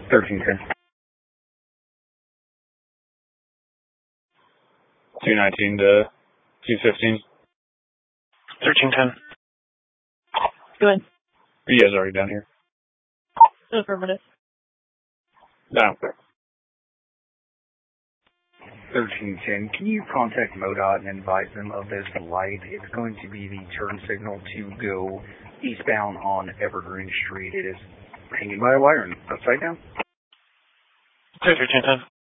1310. 219 to 215. 1310. Go ahead. Are you guys already down here? Affirmative. No. 1310. Can you contact MoDOT and advise them of this light? It's going to be the turn signal to go eastbound on Evergreen Street. It is hanging by a wire and upside down. Okay, 1310.